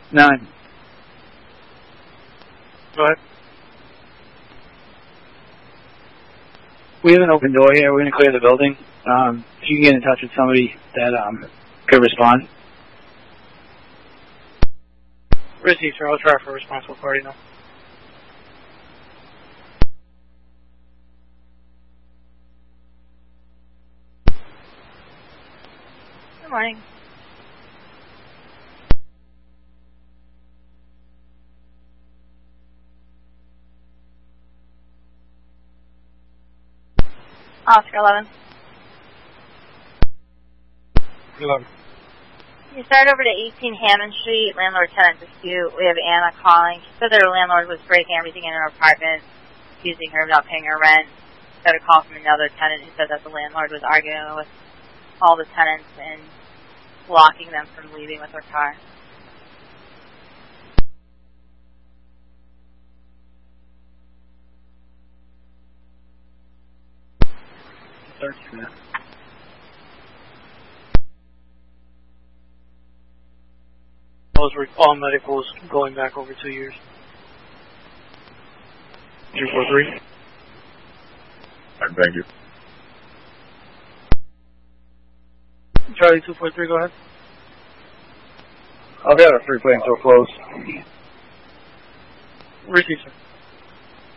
None. Go ahead. We have an open door here. We're going to clear the building. If you can get in touch with somebody that could respond. Received, sir. I'll try for a responsible party now. Good morning. Oscar 11. 11. You start over to 18 Hammond Street, landlord-tenant dispute. We have Anna calling. She said that her landlord was breaking everything in her apartment, accusing her of not paying her rent. Got a call from another tenant who said that the landlord was arguing with all the tenants and blocking them from leaving with her car. Those were all medicals going back over 2 years. 243. Thank you. Charlie 243, go ahead. I've had a 3 plane so close. Received, sir.